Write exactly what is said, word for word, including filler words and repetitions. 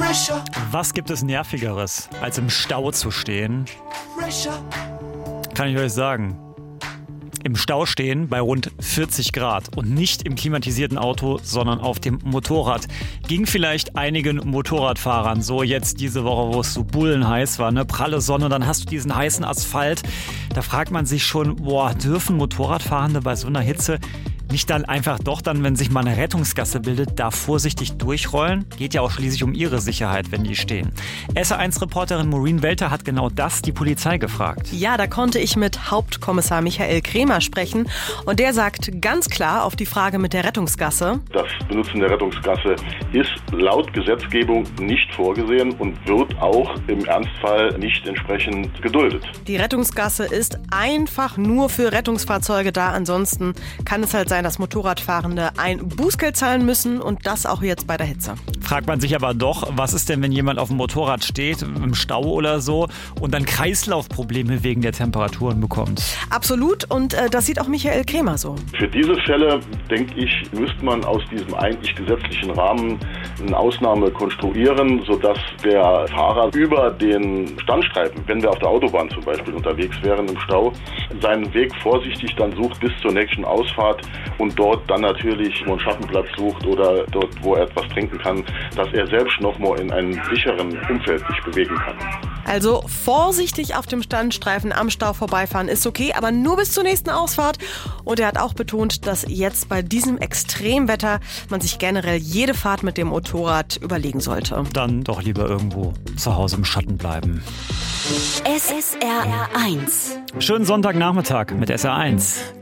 Was gibt es Nervigeres, als im Stau zu stehen? Kann ich euch sagen. Im Stau stehen bei rund vierzig Grad und nicht im klimatisierten Auto, sondern auf dem Motorrad. Ging vielleicht einigen Motorradfahrern so jetzt diese Woche, wo es so bullenheiß war, ne? Pralle Sonne, dann hast du diesen heißen Asphalt. Da fragt man sich schon, boah, dürfen Motorradfahrende bei so einer Hitze nicht dann einfach doch dann, wenn sich mal eine Rettungsgasse bildet, da vorsichtig durchrollen? Geht ja auch schließlich um ihre Sicherheit, wenn die stehen. S R eins Reporterin Maureen Welter hat genau das die Polizei gefragt. Ja, da konnte ich mit Hauptkommissar Michael Kremer sprechen. Und der sagt ganz klar auf die Frage mit der Rettungsgasse: Das Benutzen der Rettungsgasse ist laut Gesetzgebung nicht vorgesehen und wird auch im Ernstfall nicht entsprechend geduldet. Die Rettungsgasse ist einfach nur für Rettungsfahrzeuge da. Ansonsten kann es halt sein, dass Motorradfahrende ein Bußgeld zahlen müssen und das auch jetzt bei der Hitze. Fragt man sich aber doch, was ist denn, wenn jemand auf dem Motorrad steht, im Stau oder so und dann Kreislaufprobleme wegen der Temperaturen bekommt? Absolut, und äh, das sieht auch Michael Kremer so. Für diese Fälle, denke ich, müsste man aus diesem eigentlich gesetzlichen Rahmen eine Ausnahme konstruieren, sodass der Fahrer über den Standstreifen, wenn wir auf der Autobahn zum Beispiel unterwegs wären im Stau, seinen Weg vorsichtig dann sucht bis zur nächsten Ausfahrt und dort dann natürlich einen Schattenplatz sucht oder dort, wo er etwas trinken kann, dass er selbst noch mal in einem sicheren Umfeld sich bewegen kann. Also vorsichtig auf dem Standstreifen am Stau vorbeifahren ist okay, aber nur bis zur nächsten Ausfahrt. Und er hat auch betont, dass jetzt bei diesem Extremwetter man sich generell jede Fahrt mit dem Motorrad überlegen sollte. Dann doch lieber irgendwo zu Hause im Schatten bleiben. S R eins. Schönen Sonntagnachmittag mit S R eins.